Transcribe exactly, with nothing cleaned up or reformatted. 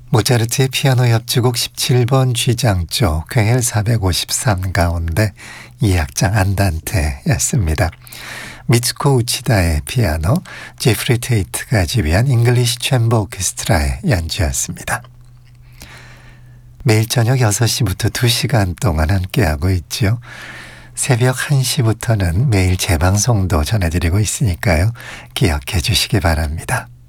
모차르트의 피아노 협주곡 십칠 번 쥐장조 괭엘 사백오십삼 가운데 이 악장 안단테였습니다. 미츠코 우치다의 피아노, 제프리 테이트가 지휘한 잉글리시 챔버 오케스트라의 연주였습니다. 매일 저녁 여섯 시부터 두 시간 동안 함께하고 있죠. 새벽 한 시부터는 매일 재방송도 전해드리고 있으니까요. 기억해 주시기 바랍니다.